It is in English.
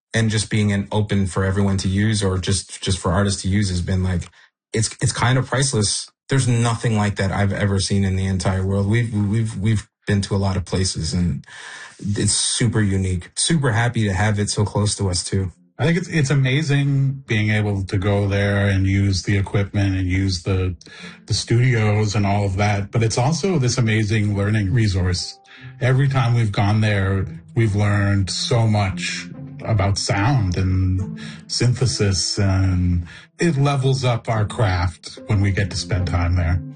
and just being an open for everyone to use, or just for artists to use, has been like, it's kind of priceless. There's nothing like that I've ever seen in the entire world. We've been to a lot of places, and it's super unique. Super happy to have it so close to us too. I think it's amazing being able to go there and use the equipment and use the studios and all of that. But it's also this amazing learning resource. Every time we've gone there, we've learned so much about sound and synthesis, and it levels up our craft when we get to spend time there.